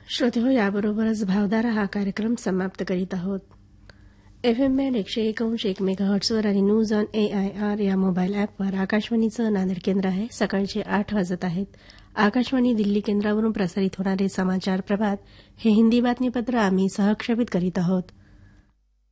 श्रोते हो, याबरोबरच भावधारा हा कार्यक्रम समाप्त करीत आहोत. FM बँड 101.1 मेगाहर्ट्झवर आणि न्यूज ऑन AIR या मोबाईल ॲपवर आकाशवाणीचं नांदेड केंद्र आहे. सकाळचे 8 वाजत आहेत. आकाशवाणी दिल्ली केंद्रावरून प्रसारित होणारे समाचार प्रभात हे हिंदी बातमीपत्र आम्ही सहक्षेपित करीत आहोत.